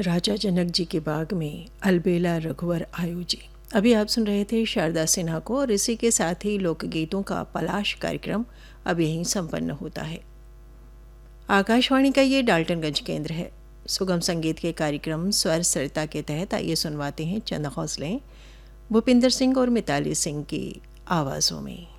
राजा जनक जी के बाग में अलबेला रघुवर आयो जी। अभी आप सुन रहे थे शारदा सिन्हा को और इसी के साथ ही लोकगीतों का पलाश कार्यक्रम अब यहीं संपन्न होता है। आकाशवाणी का ये डाल्टनगंज केंद्र है। सुगम संगीत के कार्यक्रम स्वर सरिता के तहत आइए सुनवाते हैं चंद हौसलें भूपिंदर सिंह और मिताली सिंह की आवाज़ों में।